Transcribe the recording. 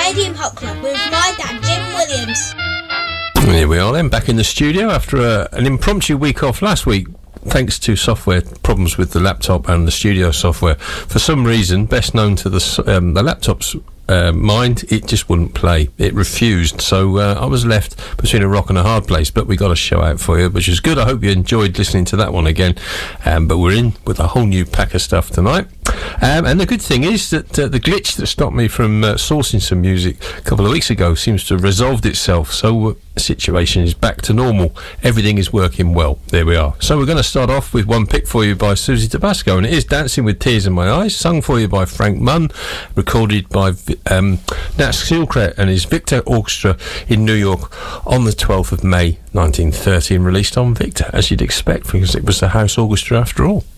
Radium Hot Club with my dad, Jim Williams. Here we are then, back in the studio after an impromptu week off last week. Thanks to software problems with the laptop and the studio software. For some reason, best known to the laptop's mind, it just wouldn't play. It refused. So I was left between a rock and a hard place, but we got a show out for you, which is good. I hope you enjoyed listening to that one again. But we're in with a whole new pack of stuff tonight. And the good thing is that the glitch that stopped me from sourcing some music a couple of weeks ago seems to have resolved itself. So the situation is back to normal. Everything is working well. There we are. So we're going to start off with one pick for you by Susie Tabasco, and it is Dancing with Tears in My Eyes, sung for you by Frank Munn, recorded by Nat Sealcraft and his Victor Orchestra in New York on the 12th of May 1930, and released on Victor, as you'd expect, because it was the house orchestra after all.